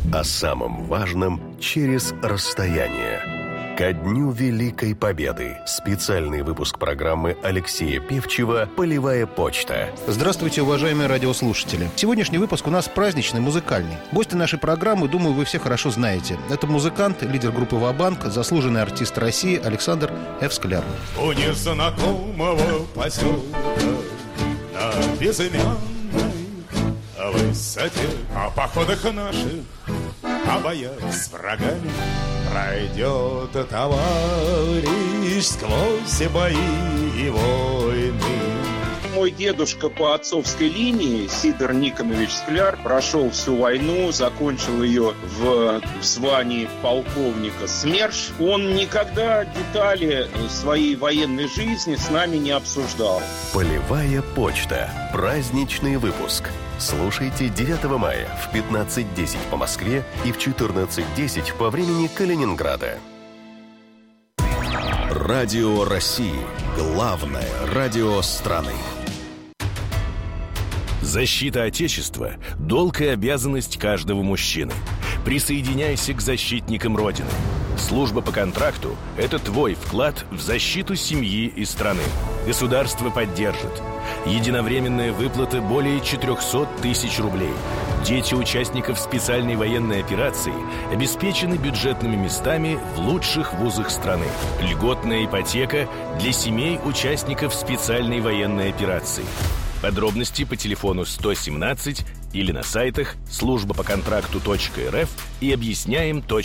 О самом важном через расстояние. Ко Дню Великой Победы. Специальный выпуск программы Алексея Певчева «Полевая почта». Здравствуйте, уважаемые радиослушатели. Сегодняшний выпуск у нас праздничный, музыкальный. Гости нашей программы, думаю, вы все хорошо знаете. Это музыкант, лидер группы «Ва-банк», заслуженный артист России Александр Ф. Скляр. У незнакомого поселка на безымянной высоте, о походах наших, о боях с врагами пройдет товарищ сквозь бои и войны. Мой дедушка по отцовской линии, Сидор Никонович Скляр, прошел всю войну, закончил ее в звании полковника СМЕРШ. Он никогда детали своей военной жизни с нами не обсуждал. Полевая почта. Праздничный выпуск. Слушайте 9 мая в 15:10 по Москве и в 14:10 по времени Калининграда. Радио России. Главное радио страны. Защита Отечества – долг и обязанность каждого мужчины. Присоединяйся к защитникам Родины. Служба по контракту – это твой вклад в защиту семьи и страны. Государство поддержит. Единовременная выплата более 400 тысяч рублей. Дети участников специальной военной операции обеспечены бюджетными местами в лучших вузах страны. Льготная ипотека для семей участников специальной военной операции. Подробности по телефону 117 или на сайтах службапоконтракту.рф и объясняем.